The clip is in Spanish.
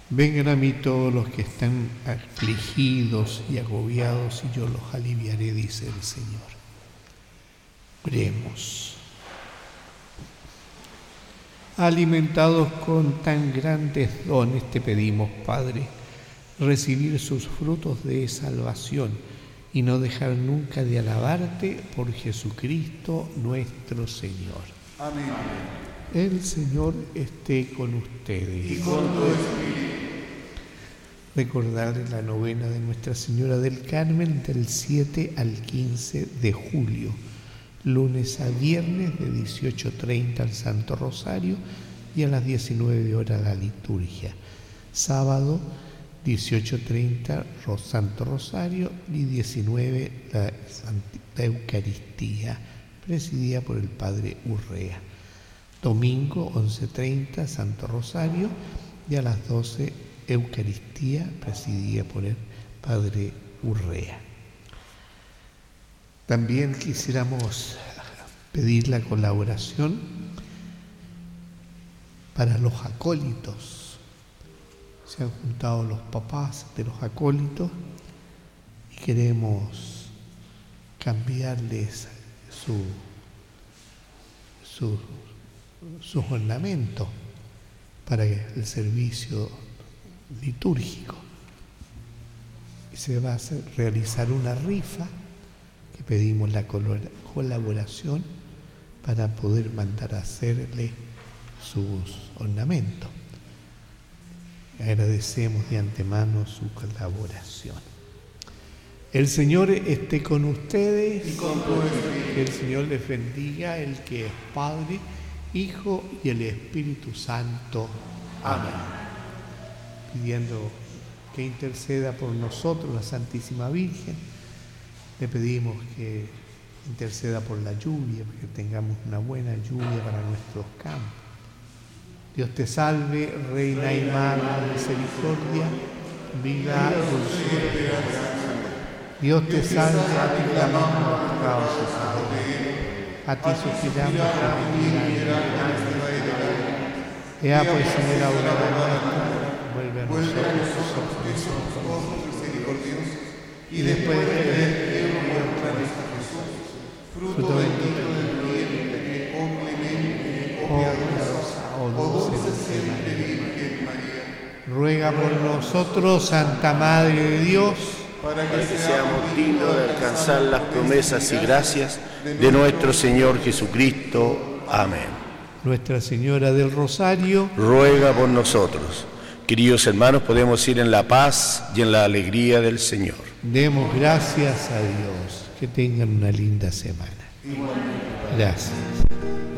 Vengan a mí todos los que están afligidos y agobiados, y yo los aliviaré, dice el Señor. Oremos. Alimentados con tan grandes dones, te pedimos, Padre, recibir sus frutos de salvación y no dejar nunca de alabarte por Jesucristo nuestro Señor. Amén. El Señor esté con ustedes. Y con tu espíritu. Recordarles la novena de Nuestra Señora del Carmen del 7 al 15 de julio, lunes a viernes de 18:30 al Santo Rosario y a las 19 horas la liturgia. Sábado 18:30 Santo Rosario y 19 la Eucaristía, presidida por el Padre Urrea. Domingo 11:30 Santo Rosario y a las 12 Eucaristía, presidida por el Padre Urrea. También quisiéramos pedir la colaboración para los acólitos. Se han juntado los papás de los acólitos y queremos cambiarles sus ornamentos para el servicio litúrgico. Y se va a realizar una rifa que pedimos la colaboración para poder mandar a hacerle sus ornamentos. Agradecemos de antemano su colaboración. El Señor esté con ustedes. Y con tu espíritu. Que el Señor les bendiga, el que es Padre, Hijo y el Espíritu Santo. Amén. Pidiendo que interceda por nosotros la Santísima Virgen, le pedimos que interceda por la lluvia, para que tengamos una buena lluvia para nuestros campos. Dios te salve, Reina y Madre de misericordia, vida, dulzura y gracia. Dios te salve, a ti clamamos, causa salve. A ti suspiramos, Ea pues, Señora, aurora nuestra, vuelve a nosotros sus ojos misericordiosos, y después de que fruto bendito del vientre, oh clemente, oh piadosa, oh dulce Virgen María, ruega por nosotros, Santa Madre de Dios, para que seamos dignos de alcanzar las promesas y gracias de nuestro Señor Jesucristo. Amén. Nuestra Señora del Rosario, ruega por nosotros. Queridos hermanos, podemos ir en la paz y en la alegría del Señor. Demos gracias a Dios. Que tengan una linda semana. Gracias.